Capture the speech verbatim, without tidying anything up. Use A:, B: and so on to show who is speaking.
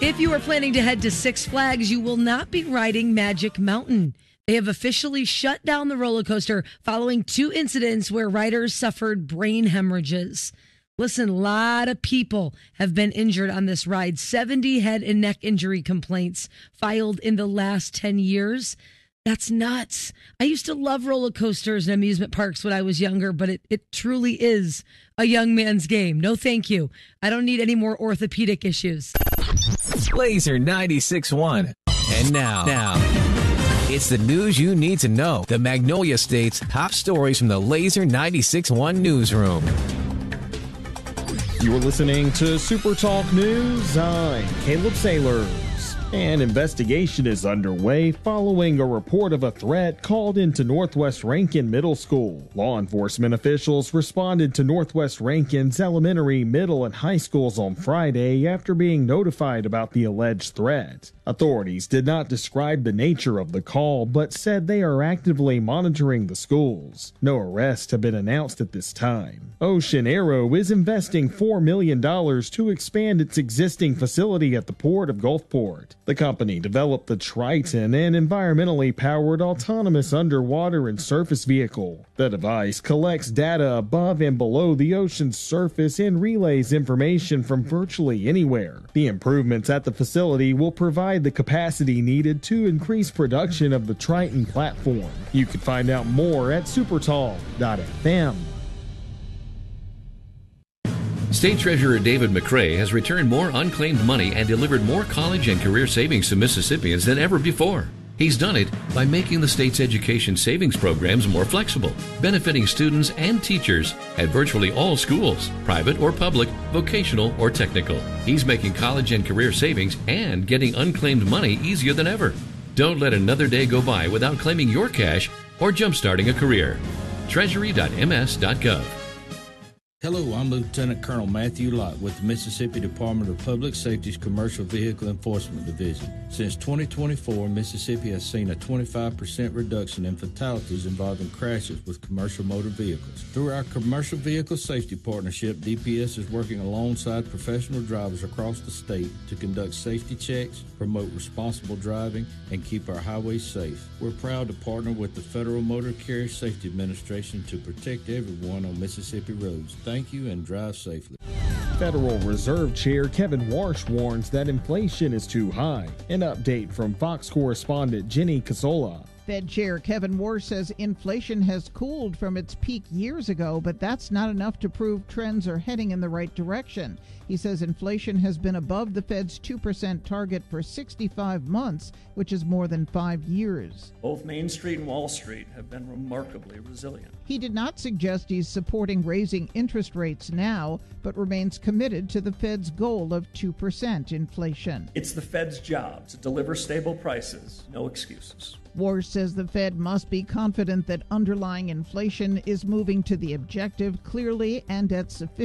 A: If you are planning to head to Six Flags, you will not be riding Magic Mountain. They have officially shut down the roller coaster following two incidents where riders suffered brain hemorrhages. Listen, a lot of people have been injured on this ride. seventy head and neck injury complaints filed in the last ten years. That's nuts. I used to love roller coasters and amusement parks when I was younger, but it, it truly is a young man's game. No, thank you. I don't need any more orthopedic issues.
B: Laser ninety-six point one. And now, now, it's the news you need to know. The Magnolia State's top stories from the Laser ninety-six point one newsroom.
C: You are listening to Super Talk News. I'm Caleb Sailors. An investigation is underway following a report of a threat called into Northwest Rankin Middle School. Law enforcement officials responded to Northwest Rankin's elementary, middle, and high schools on Friday after being notified about the alleged threat. Authorities did not describe the nature of the call, but said they are actively monitoring the schools. No arrests have been announced at this time. Ocean Aero is investing four million dollars to expand its existing facility at the port of Gulfport. The company developed the Triton, an environmentally powered autonomous underwater and surface vehicle. The device collects data above and below the ocean's surface and relays information from virtually anywhere. The improvements at the facility will provide the capacity needed to increase production of the Triton platform. You can find out more at supertalk dot f m.
D: State Treasurer David McRae has returned more unclaimed money and delivered more college and career savings to Mississippians than ever before. He's done it by making the state's education savings programs more flexible, benefiting students and teachers at virtually all schools, private or public, vocational or technical. He's making college and career savings and getting unclaimed money easier than ever. Don't let another day go by without claiming your cash or jumpstarting a career. treasury dot m s dot gov.
E: Hello, I'm Lieutenant Colonel Matthew Lott with the Mississippi Department of Public Safety's Commercial Vehicle Enforcement Division. Since twenty twenty-four, Mississippi has seen a twenty-five percent reduction in fatalities involving crashes with commercial motor vehicles. Through our Commercial Vehicle Safety Partnership, D P S is working alongside professional drivers across the state to conduct safety checks, promote responsible driving, and keep our highways safe. We're proud to partner with the Federal Motor Carrier Safety Administration to protect everyone on Mississippi roads. Thank you and drive safely.
C: Federal Reserve Chair Kevin Warsh warns that inflation is too high. An update from Fox correspondent Jenny Casola.
F: Fed Chair Kevin Warsh says inflation has cooled from its peak years ago, but that's not enough to prove trends are heading in the right direction. He says inflation has been above the Fed's two percent target for sixty-five months, which is more than five years.
G: Both Main Street and Wall Street have been remarkably resilient.
F: He did not suggest he's supporting raising interest rates now, but remains committed to the Fed's goal of two percent inflation.
G: It's the Fed's job to deliver stable prices, no excuses.
F: Warsh says the Fed must be confident that underlying inflation is moving to the objective clearly and at sufficient